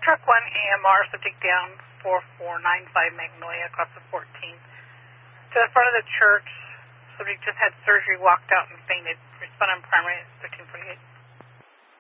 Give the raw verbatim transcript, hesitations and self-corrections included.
Truck one A M R, subject down, four four nine five Magnolia, across the fourteenth. To the front of the church, subject just had surgery, walked out and fainted. Respond on primary, thirteen forty-eight.